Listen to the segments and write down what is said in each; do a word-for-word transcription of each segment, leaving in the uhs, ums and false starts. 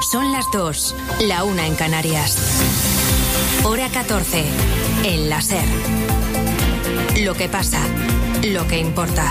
Son las dos, la una en Canarias. Hora catorce, en la SER. Lo que pasa, lo que importa.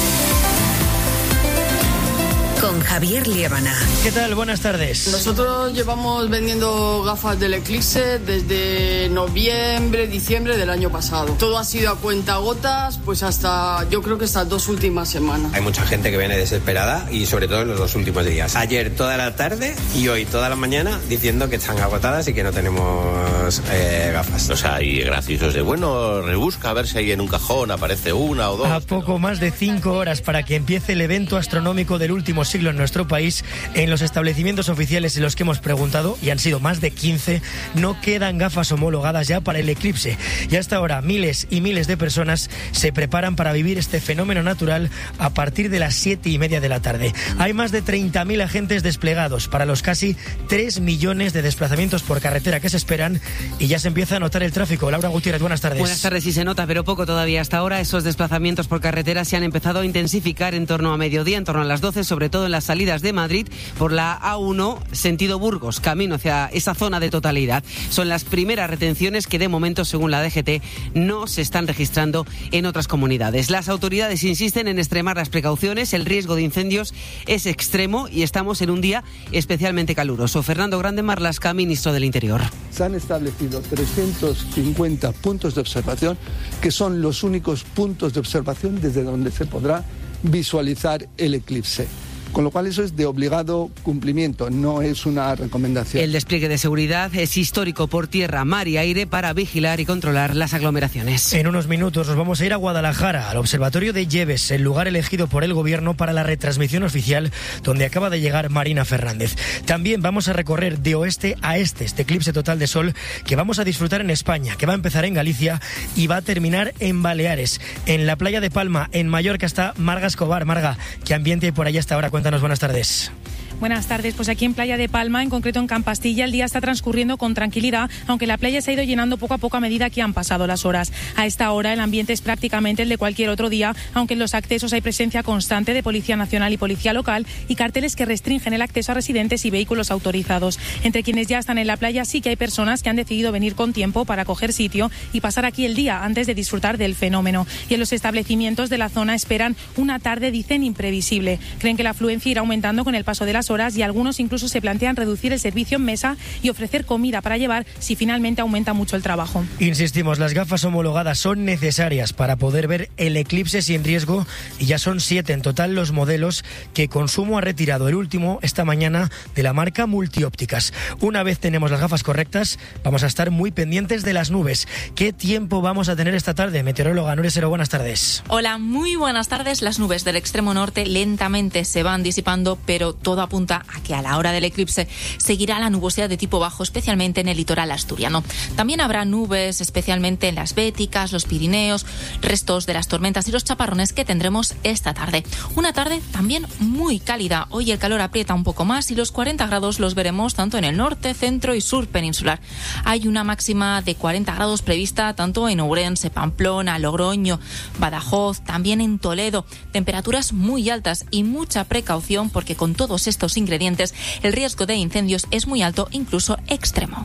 Con Javier Liébana. ¿Qué tal? Buenas tardes. Nosotros llevamos vendiendo gafas del Eclipse desde noviembre, diciembre del año pasado. Todo ha sido a cuentagotas, pues hasta, yo creo que estas dos últimas semanas. Hay mucha gente que viene desesperada y sobre todo en los dos últimos días. Ayer toda la tarde y hoy toda la mañana diciendo que están agotadas y que no tenemos eh, gafas. O sea, y graciosos de, bueno, rebusca a ver si ahí en un cajón aparece una o dos. A poco pero... más de cinco horas para que empiece el evento astronómico del último siglo en nuestro país, en los establecimientos oficiales en los que hemos preguntado, y han sido más de quince, no quedan gafas homologadas ya para el eclipse. Y hasta ahora miles y miles de personas se preparan para vivir este fenómeno natural a partir de las siete y media de la tarde. Hay más de treinta mil agentes desplegados para los casi tres millones de desplazamientos por carretera que se esperan, y ya se empieza a notar el tráfico. Laura Gutiérrez, buenas tardes. Buenas tardes, sí se nota, pero poco todavía. Hasta ahora esos desplazamientos por carretera se han empezado a intensificar en torno a mediodía, en torno a las doce, sobre todo en las salidas de Madrid por la A uno, sentido Burgos, camino hacia esa zona de totalidad. Son las primeras retenciones que de momento, según la D G T, no se están registrando en otras comunidades. Las autoridades insisten en extremar las precauciones, el riesgo de incendios es extremo y estamos en un día especialmente caluroso. Fernando Grande Marlaska, ministro del Interior. Se han establecido trescientos cincuenta puntos de observación, que son los únicos puntos de observación desde donde se podrá visualizar el eclipse. Con lo cual eso es de obligado cumplimiento, no es una recomendación. El despliegue de seguridad es histórico por tierra, mar y aire para vigilar y controlar las aglomeraciones. En unos minutos nos vamos a ir a Guadalajara, al Observatorio de Lleves, el lugar elegido por el Gobierno para la retransmisión oficial, donde acaba de llegar Marina Fernández. También vamos a recorrer de oeste a este este eclipse total de sol que vamos a disfrutar en España, que va a empezar en Galicia y va a terminar en Baleares. En la playa de Palma, en Mallorca, está Marga Escobar. Marga, ¿qué ambiente hay por allá hasta ahora? Cuéntanos, buenas tardes. Buenas tardes, pues aquí en Playa de Palma, en concreto en Campastilla, el día está transcurriendo con tranquilidad, aunque la playa se ha ido llenando poco a poco a medida que han pasado las horas. A esta hora el ambiente es prácticamente el de cualquier otro día, aunque en los accesos hay presencia constante de Policía Nacional y Policía Local y carteles que restringen el acceso a residentes y vehículos autorizados. Entre quienes ya están en la playa sí que hay personas que han decidido venir con tiempo para coger sitio y pasar aquí el día antes de disfrutar del fenómeno. Y en los establecimientos de la zona esperan una tarde, dicen, imprevisible. Creen que la afluencia irá aumentando con el paso de las horas y algunos incluso se plantean reducir el servicio en mesa y ofrecer comida para llevar si finalmente aumenta mucho el trabajo. Insistimos, las gafas homologadas son necesarias para poder ver el eclipse sin riesgo y ya son siete en total los modelos que Consumo ha retirado. El último esta mañana de la marca Multiópticas. Una vez tenemos las gafas correctas, vamos a estar muy pendientes de las nubes. ¿Qué tiempo vamos a tener esta tarde? Meteoróloga Nuria Sero, buenas tardes. Hola, muy buenas tardes. Las nubes del extremo norte lentamente se van disipando, pero todo apunta a que a la hora del eclipse seguirá la nubosidad de tipo bajo, especialmente en el litoral asturiano. También habrá nubes, especialmente en las Béticas, los Pirineos, restos de las tormentas y los chaparrones que tendremos esta tarde. Una tarde también muy cálida. Hoy el calor aprieta un poco más y los cuarenta grados los veremos tanto en el norte, centro y sur peninsular. Hay una máxima de cuarenta grados prevista tanto en Ourense, Pamplona, Logroño, Badajoz, también en Toledo. Temperaturas muy altas y mucha precaución porque con todos estos ingredientes el riesgo de incendios es muy alto, incluso extremo.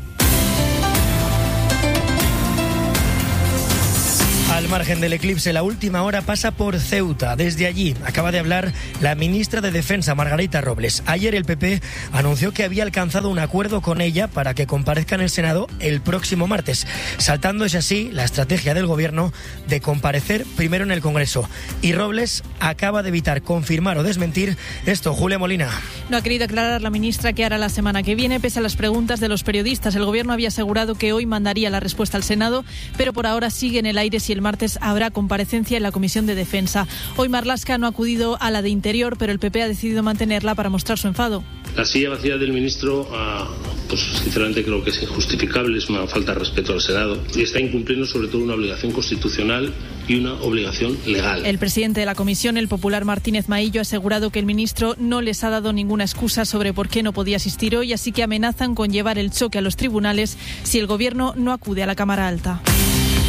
Al margen del eclipse, la última hora pasa por Ceuta. Desde allí acaba de hablar la ministra de Defensa, Margarita Robles. Ayer el P P anunció que había alcanzado un acuerdo con ella para que comparezca en el Senado el próximo martes, saltándose así la estrategia del Gobierno de comparecer primero en el Congreso. Y Robles acaba de evitar confirmar o desmentir esto. Julia Molina. No ha querido aclarar la ministra qué hará la semana que viene, pese a las preguntas de los periodistas. El Gobierno había asegurado que hoy mandaría la respuesta al Senado, pero por ahora sigue en el aire si el martes habrá comparecencia en la Comisión de Defensa. Hoy Marlaska no ha acudido a la de Interior, pero el P P ha decidido mantenerla para mostrar su enfado. La silla vacía del ministro, uh, pues sinceramente creo que es injustificable, es una falta de respeto al Senado y está incumpliendo sobre todo una obligación constitucional y una obligación legal. El presidente de la comisión, el popular Martínez Maillo, ha asegurado que el ministro no les ha dado ninguna excusa sobre por qué no podía asistir hoy, así que amenazan con llevar el choque a los tribunales si el Gobierno no acude a la Cámara Alta.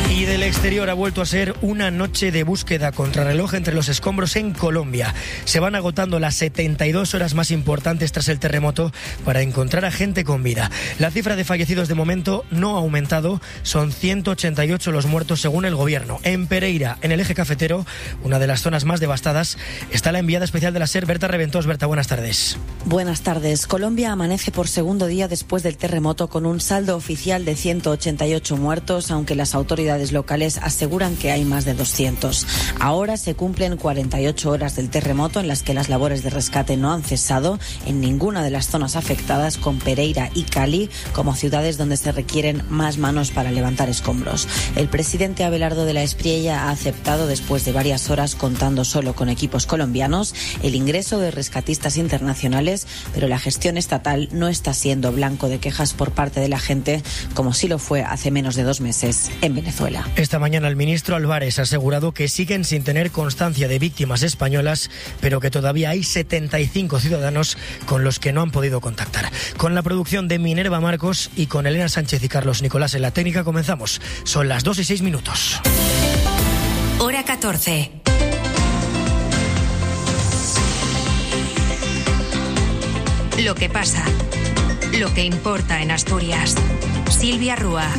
Y del exterior ha vuelto a ser una noche de búsqueda contrarreloj entre los escombros en Colombia. Se van agotando las setenta y dos horas más importantes tras el terremoto para encontrar a gente con vida. La cifra de fallecidos de momento no ha aumentado, son ciento ochenta y ocho los muertos según el gobierno. En Pereira, en el eje cafetero, una de las zonas más devastadas, está la enviada especial de la SER, Berta Reventós. Berta, buenas tardes. Buenas tardes. Colombia amanece por segundo día después del terremoto con un saldo oficial de ciento ochenta y ocho muertos, aunque las autoridades locales aseguran que hay más de doscientos. Ahora se cumplen cuarenta y ocho horas del terremoto en las que las labores de rescate no han cesado en ninguna de las zonas afectadas, con Pereira y Cali como ciudades donde se requieren más manos para levantar escombros. El presidente Abelardo de la Espriella ha aceptado, después de varias horas contando solo con equipos colombianos, el ingreso de rescatistas internacionales, pero la gestión estatal no está siendo blanco de quejas por parte de la gente, como sí lo fue hace menos de dos meses en Venezuela. Esta mañana el ministro Álvarez ha asegurado que siguen sin tener constancia de víctimas españolas, pero que todavía hay setenta y cinco ciudadanos con los que no han podido contactar. Con la producción de Minerva Marcos y con Elena Sánchez y Carlos Nicolás en la técnica comenzamos. Son las dos y seis minutos. Hora catorce. Lo que pasa, lo que importa en Asturias. Silvia Rúa.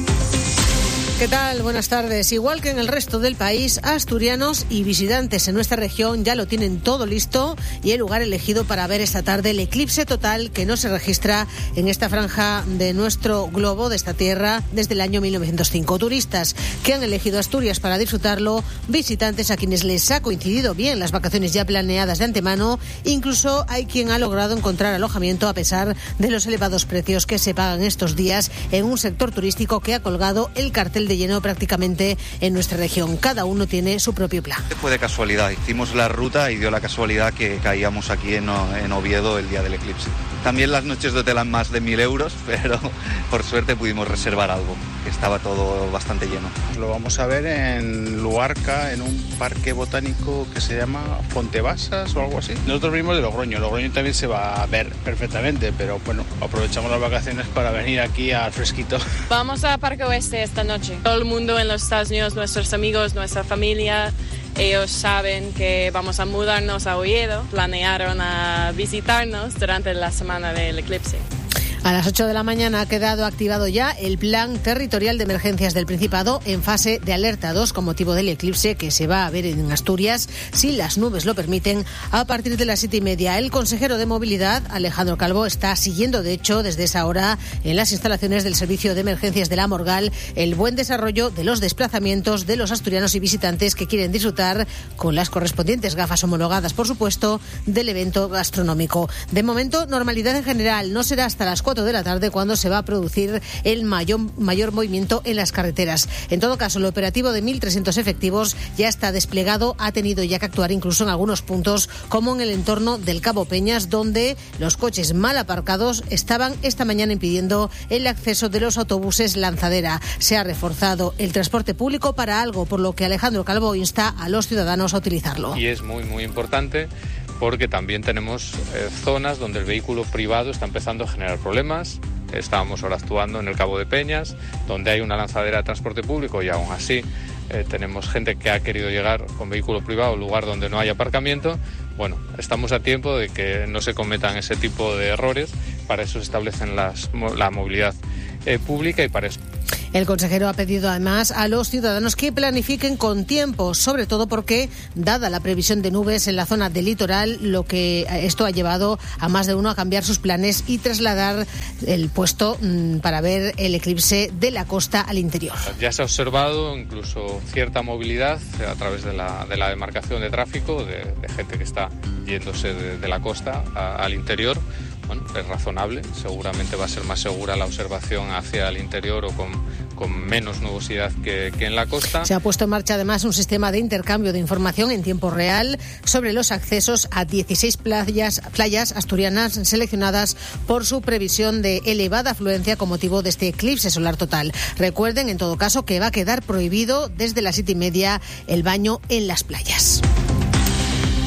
¿Qué tal? Buenas tardes. Igual que en el resto del país, asturianos y visitantes en nuestra región ya lo tienen todo listo y el lugar elegido para ver esta tarde el eclipse total que no se registra en esta franja de nuestro globo, de esta tierra, desde el año mil novecientos cinco. Turistas que han elegido Asturias para disfrutarlo, visitantes a quienes les ha coincidido bien las vacaciones ya planeadas de antemano, incluso hay quien ha logrado encontrar alojamiento a pesar de los elevados precios que se pagan estos días en un sector turístico que ha colgado el cartel de de lleno prácticamente en nuestra región. Cada uno tiene su propio plan. Fue de casualidad, hicimos la ruta y dio la casualidad que caíamos aquí en, en Oviedo el día del eclipse. También las noches de hotel eran más de mil euros, pero por suerte pudimos reservar algo, que estaba todo bastante lleno. Lo vamos a ver en Luarca, en un parque botánico que se llama Fontebasas o algo así. Nosotros venimos de Logroño, Logroño también se va a ver perfectamente, pero bueno, aprovechamos las vacaciones para venir aquí al fresquito. Vamos a Parque Oeste esta noche. Todo el mundo en los Estados Unidos, nuestros amigos, nuestra familia, ellos saben que vamos a mudarnos a Oviedo. Planearon a visitarnos durante la semana del eclipse. A las ocho de la mañana ha quedado activado ya el Plan Territorial de Emergencias del Principado en fase de alerta dos con motivo del eclipse que se va a ver en Asturias, si las nubes lo permiten, a partir de las siete y media. El consejero de Movilidad, Alejandro Calvo, está siguiendo, de hecho, desde esa hora en las instalaciones del Servicio de Emergencias de la Morgal, el buen desarrollo de los desplazamientos de los asturianos y visitantes que quieren disfrutar, con las correspondientes gafas homologadas, por supuesto, del evento gastronómico. De momento, normalidad en general. No será hasta las cuatro de la tarde cuando se va a producir el mayor, mayor movimiento en las carreteras. En todo caso, el operativo de mil trescientos efectivos ya está desplegado, ha tenido ya que actuar incluso en algunos puntos, como en el entorno del Cabo Peñas, donde los coches mal aparcados estaban esta mañana impidiendo el acceso de los autobuses Lanzadera. Se ha reforzado el transporte público para algo, por lo que Alejandro Calvo insta a los ciudadanos a utilizarlo. Y es muy, muy importante, porque también tenemos eh, zonas donde el vehículo privado está empezando a generar problemas. Estábamos ahora actuando en el Cabo de Peñas, donde hay una lanzadera de transporte público y aún así eh, tenemos gente que ha querido llegar con vehículo privado a un lugar donde no hay aparcamiento. Bueno, estamos a tiempo de que no se cometan ese tipo de errores. Para eso se establecen las, la movilidad eh, pública y para eso. El consejero ha pedido además a los ciudadanos que planifiquen con tiempo, sobre todo porque, dada la previsión de nubes en la zona del litoral, lo que esto ha llevado a más de uno a cambiar sus planes y trasladar el puesto mmm, para ver el eclipse de la costa al interior. Ya se ha observado incluso cierta movilidad a través de la, de la demarcación de tráfico, de, de gente que está yéndose de, de la costa a, al interior. Bueno, es razonable, seguramente va a ser más segura la observación hacia el interior o con, con menos nubosidad que, que en la costa. Se ha puesto en marcha además un sistema de intercambio de información en tiempo real sobre los accesos a dieciséis playas, playas asturianas seleccionadas por su previsión de elevada afluencia con motivo de este eclipse solar total. Recuerden, en todo caso, que va a quedar prohibido desde las siete y media el baño en las playas.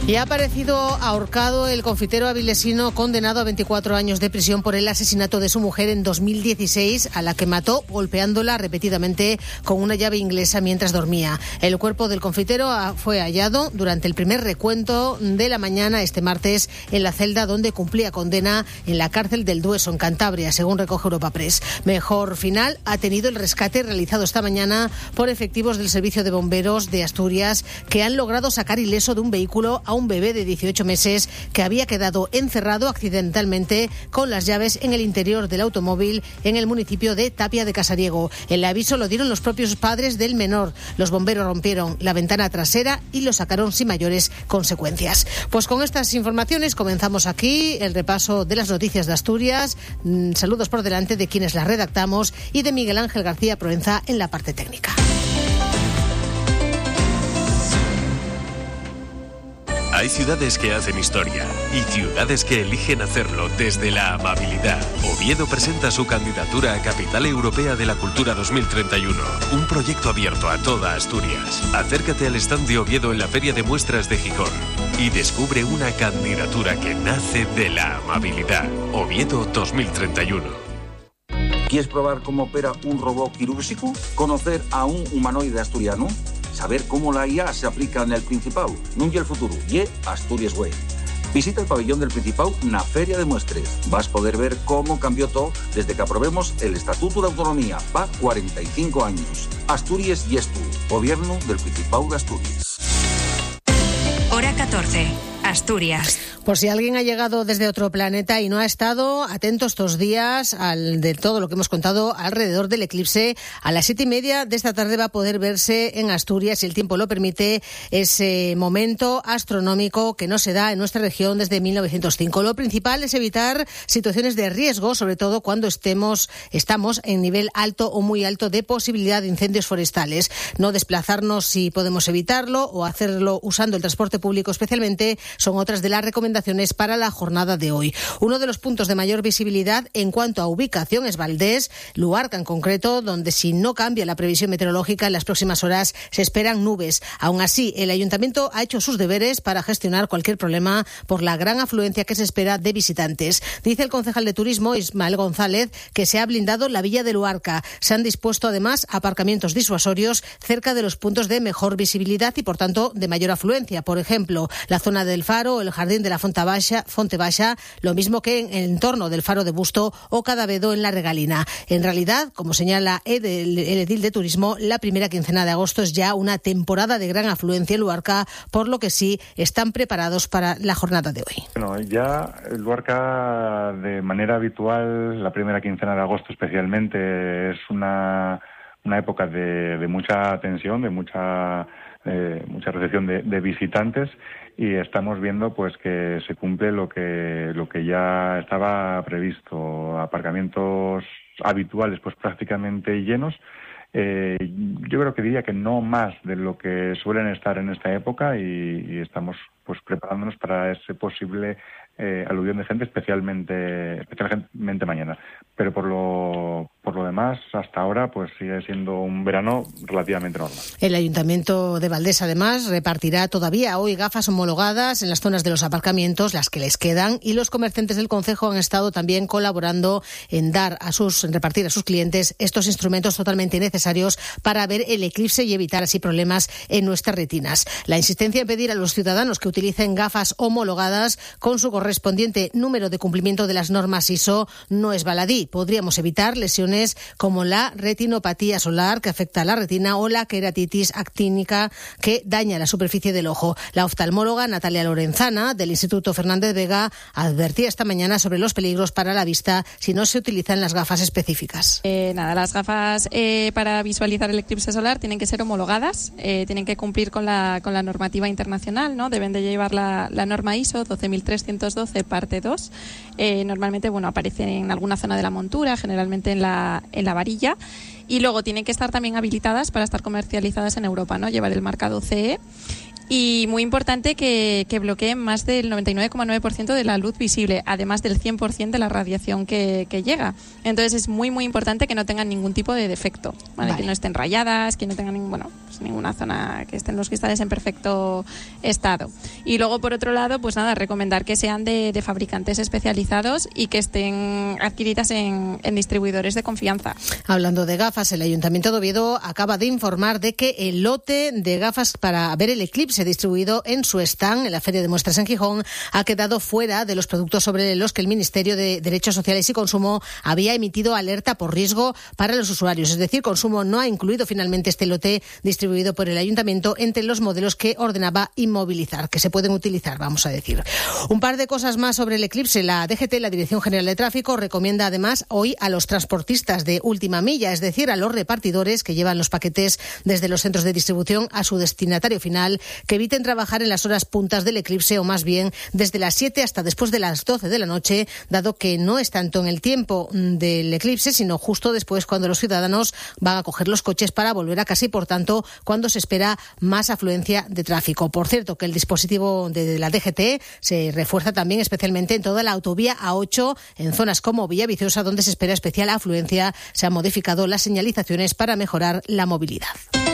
Y ha aparecido ahorcado el confitero avilesino condenado a veinticuatro años de prisión por el asesinato de su mujer en dos mil dieciséis, a la que mató golpeándola repetidamente con una llave inglesa mientras dormía. El cuerpo del confitero fue hallado durante el primer recuento de la mañana este martes en la celda donde cumplía condena en la cárcel del Dueso, en Cantabria, según recoge Europa Press. Mejor final ha tenido el rescate realizado esta mañana por efectivos del Servicio de Bomberos de Asturias, que han logrado sacar ileso de un vehículo a un bebé de dieciocho meses que había quedado encerrado accidentalmente con las llaves en el interior del automóvil en el municipio de Tapia de Casariego. El aviso lo dieron los propios padres del menor. Los bomberos rompieron la ventana trasera y lo sacaron sin mayores consecuencias. Pues con estas informaciones comenzamos aquí el repaso de las noticias de Asturias. Saludos por delante de quienes las redactamos y de Miguel Ángel García Proenza en la parte técnica. Hay ciudades que hacen historia y ciudades que eligen hacerlo desde la amabilidad. Oviedo presenta su candidatura a Capital Europea de la Cultura dos mil treinta y uno, un proyecto abierto a toda Asturias. Acércate al stand de Oviedo en la Feria de Muestras de Gijón y descubre una candidatura que nace de la amabilidad. Oviedo dos mil treinta y uno. ¿Quieres probar cómo opera un robot quirúrgico? ¿Conocer a un humanoide asturiano? ¿Saber cómo la I A se aplica en el Principado? No y el futuro, y Asturias Way. Visita el pabellón del Principado na Feria de Muestres. Vas a poder ver cómo cambió todo desde que aprobemos el Estatuto de Autonomía. Va cuarenta y cinco años. Asturias y es tú. Gobierno del Principado de Asturias. Hora catorce. Asturias. Por si alguien ha llegado desde otro planeta y no ha estado atento estos días al, de todo lo que hemos contado alrededor del eclipse, a las siete y media de esta tarde va a poder verse en Asturias, si el tiempo lo permite, ese momento astronómico que no se da en nuestra región desde mil novecientos cinco. Lo principal es evitar situaciones de riesgo, sobre todo cuando estemos, estamos en nivel alto o muy alto de posibilidad de incendios forestales. No desplazarnos si podemos evitarlo o hacerlo usando el transporte público especialmente son otras de las recomendaciones para la jornada de hoy. Uno de los puntos de mayor visibilidad en cuanto a ubicación es Valdés, Luarca en concreto, donde si no cambia la previsión meteorológica en las próximas horas se esperan nubes. Aún así, el Ayuntamiento ha hecho sus deberes para gestionar cualquier problema por la gran afluencia que se espera de visitantes. Dice el concejal de Turismo, Ismael González, que se ha blindado la villa de Luarca. Se han dispuesto además aparcamientos disuasorios cerca de los puntos de mejor visibilidad y por tanto de mayor afluencia. Por ejemplo, la zona del Faro, el jardín de la Fonte Baixa, Fonte Baixa, lo mismo que en el entorno del Faro de Busto o Cadavedo en la Regalina. En realidad, como señala el edil de Turismo, la primera quincena de agosto es ya una temporada de gran afluencia en Luarca, por lo que sí están preparados para la jornada de hoy. Bueno, ya Luarca de manera habitual, la primera quincena de agosto especialmente, es una, una época de, de mucha tensión, de mucha, eh, mucha recepción de, de visitantes. Y estamos viendo pues que se cumple lo que lo que ya estaba previsto, aparcamientos habituales pues prácticamente llenos. Eh, yo creo que diría que no más de lo que suelen estar en esta época y, y estamos pues preparándonos para ese posible eh, aluvión de gente, especialmente especialmente mañana. Pero por lo por lo demás, hasta ahora, pues sigue siendo un verano relativamente normal. El Ayuntamiento de Valdés, además, repartirá todavía hoy gafas homologadas en las zonas de los aparcamientos, las que les quedan, y los comerciantes del concejo han estado también colaborando en dar a sus, en repartir a sus clientes estos instrumentos totalmente necesarios para ver el eclipse y evitar así problemas en nuestras retinas. La insistencia en pedir a los ciudadanos que utilicen gafas homologadas con su correspondiente número de cumplimiento de las normas I S O no es baladí. Podríamos evitar lesiones como la retinopatía solar, que afecta a la retina, o la queratitis actínica, que daña la superficie del ojo. La oftalmóloga Natalia Lorenzana, del Instituto Fernández Vega, advertía esta mañana sobre los peligros para la vista si no se utilizan las gafas específicas. Eh, nada, las gafas eh, para visualizar el eclipse solar tienen que ser homologadas, eh, tienen que cumplir con la, con la normativa internacional, ¿no? Deben de llevar la, la norma I S O doce mil trescientos doce, parte dos. Eh, normalmente, bueno, aparecen en alguna zona de la montura, generalmente en la en la varilla, y luego tienen que estar también habilitadas para estar comercializadas en Europa, ¿no? Llevar el marcado C E. y muy importante que, que bloqueen más del noventa y nueve coma nueve por ciento de la luz visible, además del cien por ciento de la radiación que, que llega. Entonces es muy muy importante que no tengan ningún tipo de defecto, ¿vale? Vale. Que no estén rayadas, que no tengan ningún, bueno, pues ninguna zona, que estén los cristales en perfecto estado. Y luego por otro lado, pues nada, recomendar que sean de, de fabricantes especializados y que estén adquiridas en, en distribuidores de confianza. Hablando de gafas, el Ayuntamiento de Oviedo acaba de informar de que el lote de gafas para ver el eclipse distribuido en su stand en la Feria de Muestras en Gijón ha quedado fuera de los productos sobre los que el Ministerio de Derechos Sociales y Consumo había emitido alerta por riesgo para los usuarios. Es decir, Consumo no ha incluido finalmente este lote distribuido por el Ayuntamiento entre los modelos que ordenaba inmovilizar, que se pueden utilizar, vamos a decir. Un par de cosas más sobre el eclipse. La D G T, la Dirección General de Tráfico, recomienda además hoy a los transportistas de última milla, es decir, a los repartidores que llevan los paquetes desde los centros de distribución a su destinatario final, que eviten trabajar en las horas puntas del eclipse o más bien desde las siete hasta después de las doce de la noche, dado que no es tanto en el tiempo del eclipse, sino justo después cuando los ciudadanos van a coger los coches para volver a casa y, por tanto, cuando se espera más afluencia de tráfico. Por cierto, que el dispositivo de la D G T se refuerza también especialmente en toda la autovía A ocho, en zonas como Villaviciosa, donde se espera especial afluencia. Se han modificado las señalizaciones para mejorar la movilidad.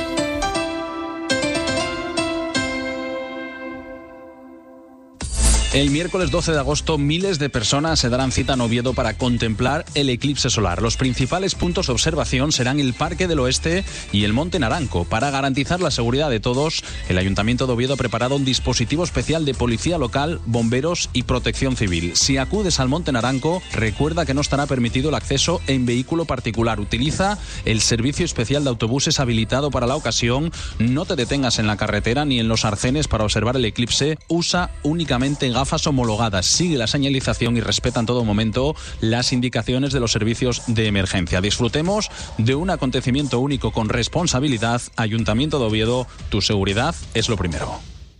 El miércoles doce de agosto, miles de personas se darán cita en Oviedo para contemplar el eclipse solar. Los principales puntos de observación serán el Parque del Oeste y el Monte Naranco. Para garantizar la seguridad de todos, el Ayuntamiento de Oviedo ha preparado un dispositivo especial de policía local, bomberos y protección civil. Si acudes al Monte Naranco, recuerda que no estará permitido el acceso en vehículo particular. Utiliza el servicio especial de autobuses habilitado para la ocasión. No te detengas en la carretera ni en los arcenes para observar el eclipse. Usa únicamente gafas gafas homologadas, sigue la señalización y respeta en todo momento las indicaciones de los servicios de emergencia. Disfrutemos de un acontecimiento único con responsabilidad. Ayuntamiento de Oviedo, tu seguridad es lo primero.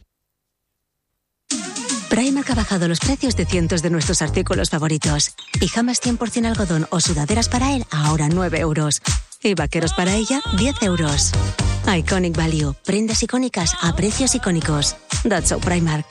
Primark ha bajado los precios de cientos de nuestros artículos favoritos. Pijamas cien por ciento algodón o sudaderas para él, ahora nueve euros. Y vaqueros para ella, diez euros. Iconic Value, prendas icónicas a precios icónicos. That's so Primark.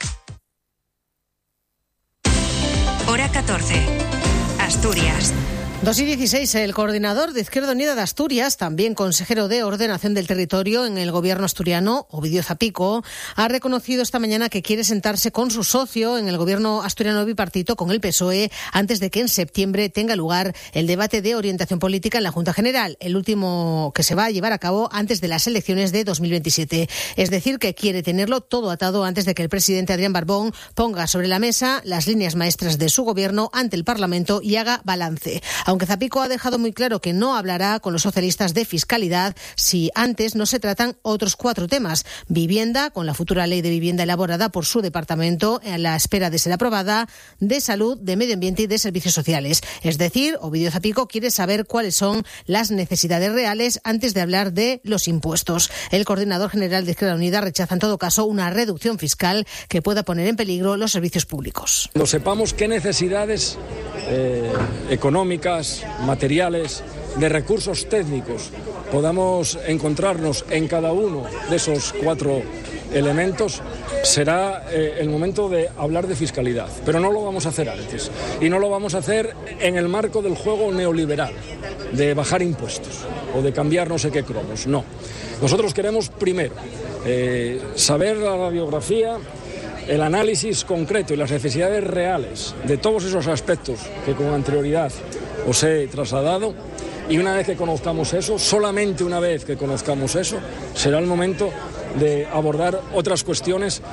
Hora catorce. Asturias. dos y dieciséis, el coordinador de Izquierda Unida de Asturias, también consejero de Ordenación del Territorio en el gobierno asturiano, Ovidio Zapico, ha reconocido esta mañana que quiere sentarse con su socio en el gobierno asturiano bipartito, con el P S O E, antes de que en septiembre tenga lugar el debate de orientación política en la Junta General, el último que se va a llevar a cabo antes de las elecciones de dos mil veintisiete. Es decir, que quiere tenerlo todo atado antes de que el presidente Adrián Barbón ponga sobre la mesa las líneas maestras de su gobierno ante el Parlamento y haga balance. Aunque Zapico ha dejado muy claro que no hablará con los socialistas de fiscalidad si antes no se tratan otros cuatro temas. Vivienda, con la futura ley de vivienda elaborada por su departamento a la espera de ser aprobada, de salud, de medio ambiente y de servicios sociales. Es decir, Ovidio Zapico quiere saber cuáles son las necesidades reales antes de hablar de los impuestos. El coordinador general de Izquierda Unida rechaza en todo caso una reducción fiscal que pueda poner en peligro los servicios públicos. Cuando sepamos qué necesidades eh, económicas, materiales, de recursos técnicos podamos encontrarnos en cada uno de esos cuatro elementos, será eh, el momento de hablar de fiscalidad. Pero no lo vamos a hacer antes. Y no lo vamos a hacer en el marco del juego neoliberal, de bajar impuestos o de cambiar no sé qué cromos. No. Nosotros queremos primero eh, saber la biografía, el análisis concreto y las necesidades reales de todos esos aspectos que con anterioridad os he trasladado, y una vez que conozcamos eso, solamente una vez que conozcamos eso, será el momento de abordar otras cuestiones.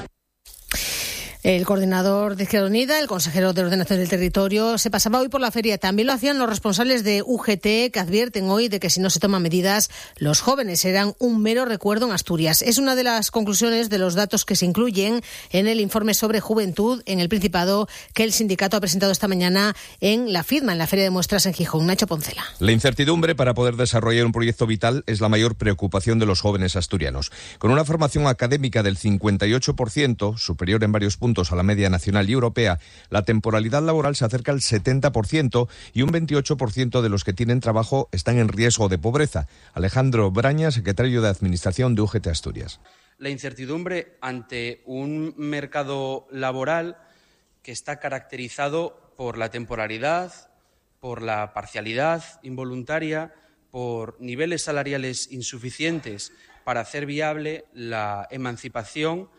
El coordinador de Izquierda Unida, el consejero de Ordenación del Territorio, se pasaba hoy por la feria. También lo hacían los responsables de U G T, que advierten hoy de que si no se toman medidas, los jóvenes serán un mero recuerdo en Asturias. Es una de las conclusiones de los datos que se incluyen en el informe sobre juventud en el Principado que el sindicato ha presentado esta mañana en la FIDMA, en la Feria de Muestras en Gijón. Nacho Poncela. La incertidumbre para poder desarrollar un proyecto vital es la mayor preocupación de los jóvenes asturianos. Con una formación académica del cincuenta y ocho por ciento, superior en varios puntos a la media nacional y europea, la temporalidad laboral se acerca al setenta por ciento y un veintiocho por ciento de los que tienen trabajo están en riesgo de pobreza. Alejandro Braña, secretario de Administración de U G T Asturias. la incertidumbre ante un mercado laboral que está caracterizado por la temporalidad, por la parcialidad involuntaria, por niveles salariales insuficientes para hacer viable la emancipación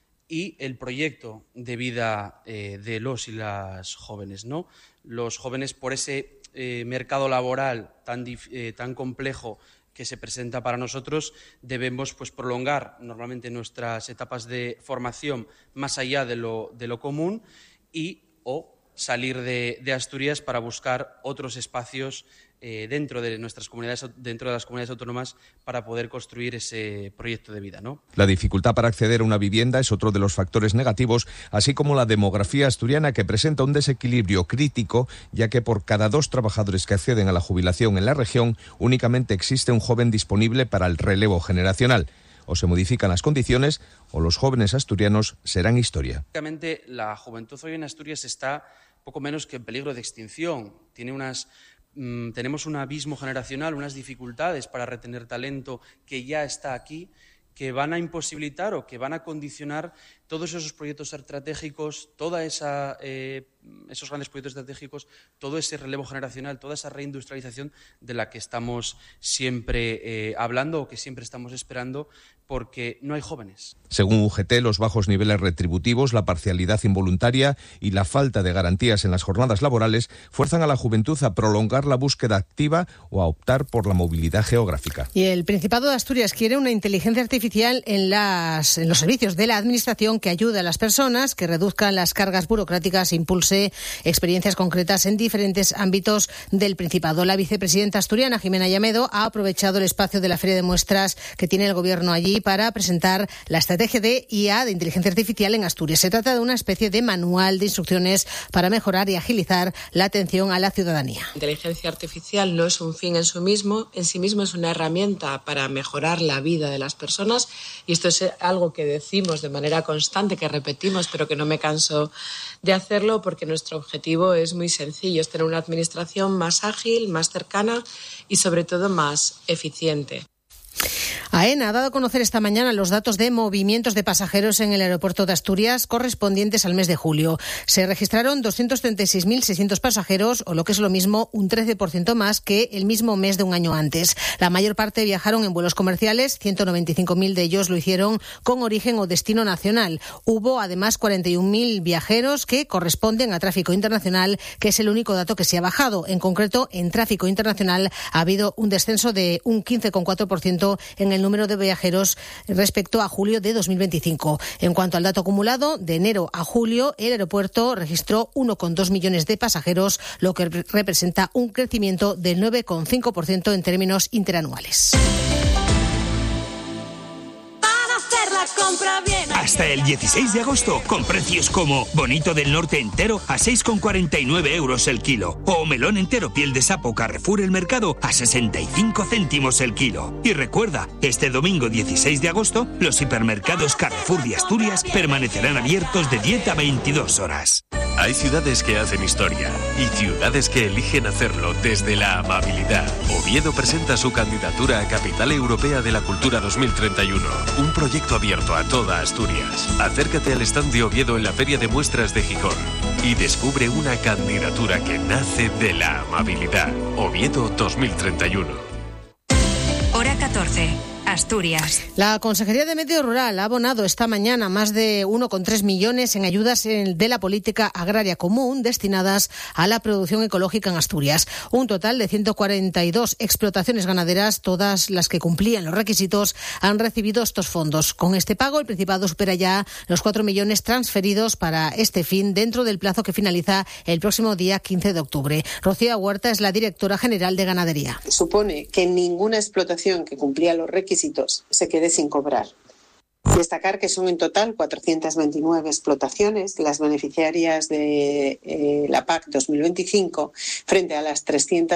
y el proyecto de vida eh, de los y las jóvenes, ¿no? Los jóvenes, por ese eh, mercado laboral tan, eh, tan complejo que se presenta para nosotros, debemos pues, prolongar normalmente nuestras etapas de formación más allá de lo, de lo común y o salir de, de Asturias para buscar otros espacios eh, dentro de nuestras comunidades, dentro de las comunidades autónomas, para poder construir ese proyecto de vida, ¿no? La dificultad para acceder a una vivienda es otro de los factores negativos, así como la demografía asturiana, que presenta un desequilibrio crítico, ya que por cada dos trabajadores que acceden a la jubilación en la región, únicamente existe un joven disponible para el relevo generacional. O se modifican las condiciones o los jóvenes asturianos serán historia. Básicamente, la juventud hoy en Asturias está poco menos que en peligro de extinción. Tiene unas, mmm, tenemos un abismo generacional, unas dificultades para retener talento que ya está aquí, que van a imposibilitar o que van a condicionar todos esos proyectos estratégicos, toda esa, eh, esos grandes proyectos estratégicos, todo ese relevo generacional, toda esa reindustrialización de la que estamos siempre eh, hablando o que siempre estamos esperando, porque no hay jóvenes. Según U G T, los bajos niveles retributivos, la parcialidad involuntaria y la falta de garantías en las jornadas laborales fuerzan a la juventud a prolongar la búsqueda activa o a optar por la movilidad geográfica. Y el Principado de Asturias quiere una inteligencia artificial en, las, en los servicios de la Administración que ayude a las personas, que reduzcan las cargas burocráticas e impulse experiencias concretas en diferentes ámbitos del Principado. La vicepresidenta asturiana, Jimena Llamedo, ha aprovechado el espacio de la Feria de Muestras que tiene el Gobierno allí para presentar la estrategia de I A, de inteligencia artificial en Asturias. Se trata de una especie de manual de instrucciones para mejorar y agilizar la atención a la ciudadanía. La inteligencia artificial no es un fin en sí mismo, en sí mismo es una herramienta para mejorar la vida de las personas, y esto es algo que decimos de manera constante, que repetimos, pero que no me canso de hacerlo, porque nuestro objetivo es muy sencillo, es tener una administración más ágil, más cercana y sobre todo más eficiente. AENA ha dado a conocer esta mañana los datos de movimientos de pasajeros en el aeropuerto de Asturias correspondientes al mes de julio. Se registraron doscientos treinta y seis mil seiscientos pasajeros, o lo que es lo mismo, un trece por ciento más que el mismo mes de un año antes. La mayor parte viajaron en vuelos comerciales, ciento noventa y cinco mil de ellos lo hicieron con origen o destino nacional. Hubo además cuarenta y un mil viajeros que corresponden a tráfico internacional, que es el único dato que se ha bajado. En concreto, en tráfico internacional ha habido un descenso de un quince coma cuatro por ciento en el número de viajeros respecto a julio de dos mil veinticinco. En cuanto al dato acumulado, de enero a julio, el aeropuerto registró uno coma dos millones de pasajeros, lo que representa un crecimiento del nueve coma cinco por ciento en términos interanuales. Hasta el dieciséis de agosto, con precios como bonito del norte entero a seis coma cuarenta y nueve euros el kilo, o melón entero piel de sapo Carrefour El Mercado a sesenta y cinco céntimos el kilo. Y recuerda, este domingo dieciséis de agosto, los hipermercados Carrefour de Asturias permanecerán abiertos de diez a veintidós horas. Hay ciudades que hacen historia y ciudades que eligen hacerlo desde la amabilidad. Oviedo presenta su candidatura a Capital Europea de la Cultura dos mil treinta y uno, un proyecto abierto a toda Asturias. Acércate al stand de Oviedo en la Feria de Muestras de Gijón y descubre una candidatura que nace de la amabilidad. Oviedo dos mil treinta y uno. Hora catorce. Asturias. La Consejería de Medio Rural ha abonado esta mañana más de uno coma tres millones en ayudas de la política agraria común destinadas a la producción ecológica en Asturias. Un total de ciento cuarenta y dos explotaciones ganaderas, todas las que cumplían los requisitos, han recibido estos fondos. Con este pago, el Principado supera ya los cuatro millones transferidos para este fin dentro del plazo que finaliza el próximo día quince de octubre. Rocío Huerta es la directora general de Ganadería. Supone que ninguna explotación que cumplía los requisitos se quede sin cobrar. Destacar que son en total cuatrocientas veintinueve explotaciones las beneficiarias de eh, la P A C dos mil veinticinco frente a las trescientas